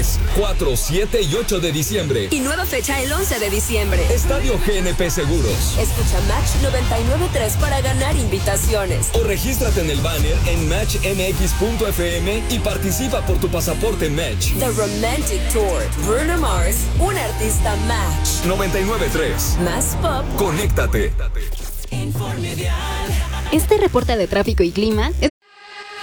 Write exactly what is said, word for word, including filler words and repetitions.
tres, cuatro, siete y ocho de diciembre. Y nueva fecha el once de diciembre. Estadio G N P Seguros. Escucha Match noventa y nueve punto tres para ganar invitaciones. O regístrate en el banner en match m x punto f m y participa por tu pasaporte Match. The Romantic Tour. Bruno Mars, un artista Match. noventa y nueve punto tres. Más pop. Conéctate. Este reporte de tráfico y clima es